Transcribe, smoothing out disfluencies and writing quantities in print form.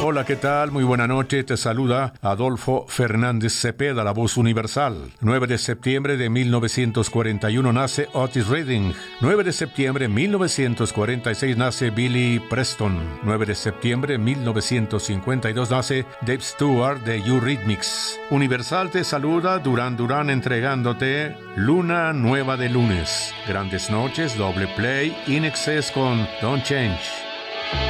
Hola, ¿qué tal? Muy buena noche. Te saluda Adolfo Fernández Cepeda, la voz universal. 9 de septiembre de 1941 nace Otis Redding. 9 de septiembre de 1946 nace Billy Preston. 9 de septiembre de 1952 nace Dave Stewart de Eurythmics. Universal te saluda Duran Duran entregándote Luna Nueva de lunes. Grandes noches, doble play, In Excess con Don't Change.